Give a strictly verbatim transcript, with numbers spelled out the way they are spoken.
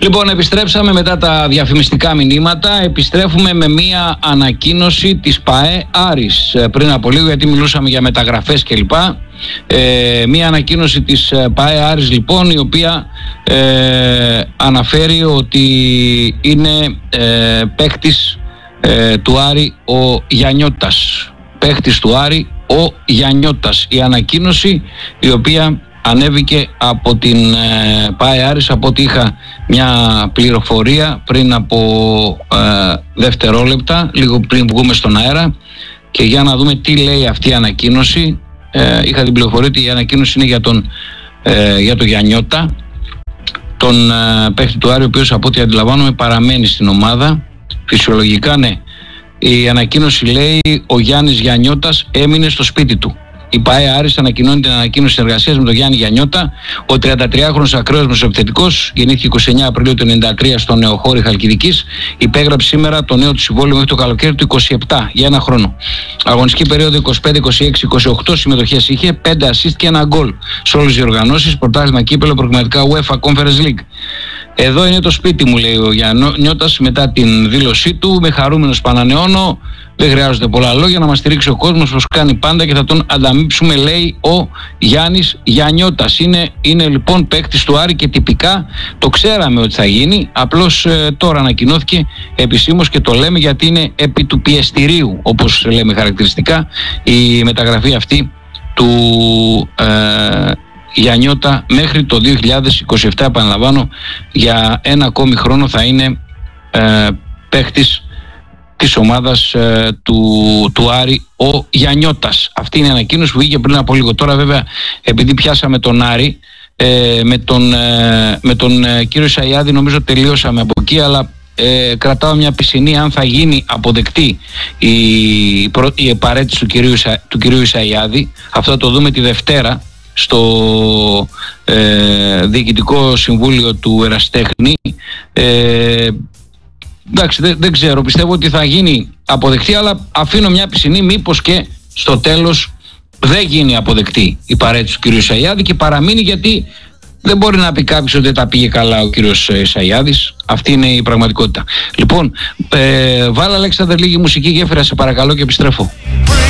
Λοιπόν, επιστρέψαμε μετά τα διαφημιστικά μηνύματα. Επιστρέφουμε με μία ανακοίνωση της ΠΑΕ Άρης. Πριν από λίγο, γιατί μιλούσαμε για μεταγραφές κλπ. Ε, μία ανακοίνωση της ΠΑΕ Άρης, λοιπόν, η οποία ε, αναφέρει ότι είναι ε, παίκτης ε, του Άρη ο Γιαννιώτας. Παίκτης του Άρη ο Γιαννιώτας. Η ανακοίνωση η οποία ανέβηκε από την ε, ΠΑΕ Άρης, από ό,τι είχα μια πληροφορία πριν από ε, δευτερόλεπτα, λίγο πριν βγούμε στον αέρα, και για να δούμε τι λέει αυτή η ανακοίνωση. Ε, είχα την πληροφορία ότι η ανακοίνωση είναι για τον, ε, για τον Γιαννιώτα, τον ε, παίκτη του Άρη, ο οποίος από ό,τι αντιλαμβάνομαι παραμένει στην ομάδα. Φυσιολογικά, ναι. Η ανακοίνωση λέει: ο Γιάννης Γιαννιώτας έμεινε στο σπίτι του. Η ΠΑΕ Άρης ανακοινώνει την ανακοίνωση συνεργασίας με τον Γιάννη Γιαννιώτα. Ο τριαντατριάχρονος ακραίος μεσοεπιθετικός γεννήθηκε είκοσι εννέα Απριλίου του ενενήντα τρία στο Νεοχώρι Χαλκιδικής. Υπέγραψε σήμερα το νέο του συμβόλαιο μέχρι το καλοκαίρι του είκοσι επτά για ένα χρόνο. Αγωνιστική περίοδο είκοσι πέντε, είκοσι έξι, είκοσι οκτώ συμμετοχές είχε, πέντε assist και ένα γκολ σε όλες τις διοργανώσεις, πρωτάθλημα, κύπελλο, προκριματικά UEFA, Conference League. Εδώ είναι το σπίτι μου, λέει ο Γιαννιώτας μετά την δήλωσή του. Με χαρούμενος πανανεώνω. Δεν χρειάζονται πολλά λόγια, να μας στηρίξει ο κόσμος όπως κάνει πάντα και θα τον ανταμείψουμε, λέει ο Γιάννης Γιαννιώτας. Είναι, είναι λοιπόν παίκτης του Άρη και τυπικά το ξέραμε ότι θα γίνει. Απλώς ε, τώρα ανακοινώθηκε επισήμως και το λέμε γιατί είναι επί του πιεστηρίου, όπως λέμε χαρακτηριστικά, η μεταγραφή αυτή του ε, Γιαννιώτα μέχρι το δύο χιλιάδες είκοσι επτά. Επαναλαμβάνω, για ένα ακόμη χρόνο θα είναι ε, παίκτης της ομάδας ε, του, του Άρη ο Γιαννιώτας. Αυτή είναι η ανακοίνωση που βγήκε πριν από λίγο. Τώρα βέβαια, επειδή πιάσαμε τον Άρη, ε, με τον, ε, με τον ε, κύριο Ισαϊάδη νομίζω τελειώσαμε από εκεί, αλλά ε, κρατάω μια πισινή αν θα γίνει αποδεκτή η, η επαρέτηση του κυρίου, του κυρίου Ισαϊάδη. Αυτό θα το δούμε τη Δευτέρα στο ε, Διοικητικό Συμβούλιο του Ερασιτέχνη. ε, Εντάξει, δεν, δεν ξέρω, πιστεύω ότι θα γίνει αποδεκτή, αλλά αφήνω μια πισινή μήπως και στο τέλος δεν γίνει αποδεκτή η παρέτηση του κ. Ισαϊάδη και παραμείνει, γιατί δεν μπορεί να πει κάποιος ότι δεν τα πήγε καλά ο κ. Ισαϊάδης. Αυτή είναι η πραγματικότητα. Λοιπόν, ε, βάλα Αλέξανδρε λίγη μουσική γέφυρα σε παρακαλώ και επιστρέφω.